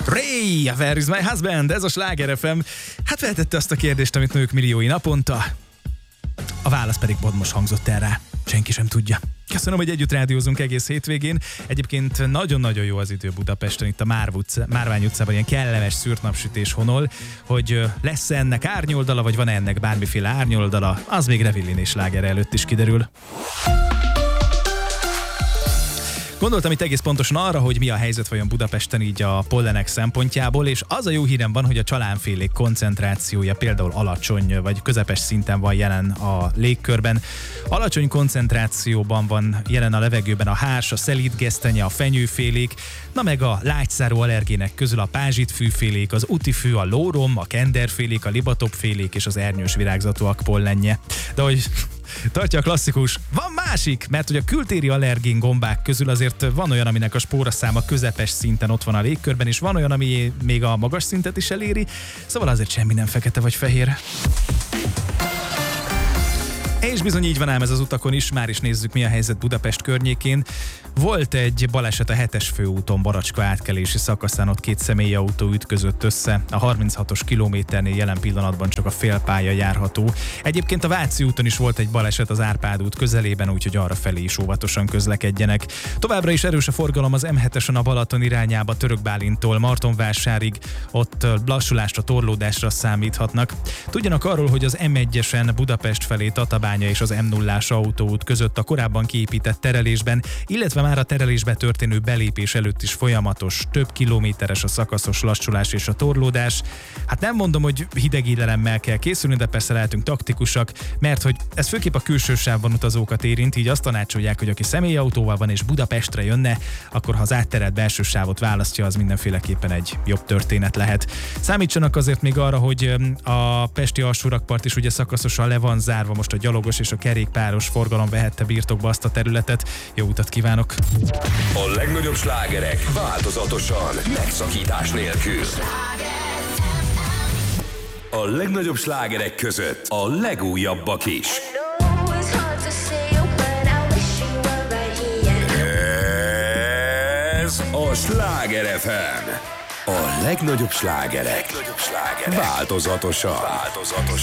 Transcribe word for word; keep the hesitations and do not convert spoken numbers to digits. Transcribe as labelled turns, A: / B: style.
A: Ray, where is my husband? Ez a Sláger ef em. Hát feltette azt a kérdést, amit nők milliói naponta. A válasz pedig pont most hangzott el rá. Senki sem tudja. Köszönöm, hogy együtt rádiózunk egész hétvégén. Egyébként nagyon-nagyon jó az idő Budapesten, itt a Márv utca, Márvány utcában ilyen kellemes szűrt napsütés honol, hogy lesz ennek árnyoldala, vagy van ennek bármiféle árnyoldala, az még Revillin és Sláger előtt is kiderül. Gondoltam itt egész pontosan arra, hogy mi a helyzet vajon Budapesten így a pollenek szempontjából, és az a jó hírem van, hogy a csalánfélék koncentrációja például alacsony vagy közepes szinten van jelen a légkörben. Alacsony koncentrációban van jelen a levegőben a hárs, a szelídgesztenye, a fenyőfélék, na meg a lágyszárú allergének közül a pázsitfűfélék, az utifű, a lórom, a kenderfélék, a libatopfélék és az ernyős virágzatúak pollenje. De hogy tartja a klasszikus, van másik, mert hogy a kültéri allergén gombák közül azért van olyan, aminek a spóraszáma közepes szinten ott van a légkörben, és van olyan, ami még a magas szintet is eléri, szóval azért semmi nem fekete vagy fehér. És bizony így van ám ez az utakon is, már is nézzük, mi a helyzet Budapest környékén. Volt egy baleset a hetes főúton Baracska átkelési szakaszán, ott két személyautó ütközött össze. A harminchatos kilométernél jelen pillanatban csak a félpálya járható. Egyébként a Váci úton is volt egy baleset az Árpád út közelében, úgyhogy arra felé is óvatosan közlekedjenek. Továbbra is erős a forgalom az em hetesen a Balaton irányába Törökbálintól Martonvásárig, ott lassulásra, torlódásra számíthatnak. Tudjanak arról, hogy az em egyesen Budapest felé Tatabánya és az em nullás autóút között a korábban kiépített terelésben, illetve már a terelésbe történő belépés előtt is folyamatos, több kilométeres a szakaszos lassulás és a torlódás. Hát nem mondom, hogy hidegélelemmel kell készülni, de persze lehetünk taktikusak, mert hogy ez főképp a külső sávban utazókat érint, így azt tanácsolják, hogy aki személyautóval van és Budapestre jönne, akkor ha az átterelt belső sávot választja, az mindenféleképpen egy jobb történet lehet. Számítsanak azért még arra, hogy a pesti alsórakpart is ugye szakaszosan le van zárva, most a gyalogos és a kerékpáros forgalom vehette birtokba azt a területet. Jó utat kívánok!
B: A legnagyobb slágerek változatosan, megszakítás nélkül. A legnagyobb slágerek között a legújabbak is. Ez a Sláger ef em. A legnagyobb slágerek változatosan. változatosan.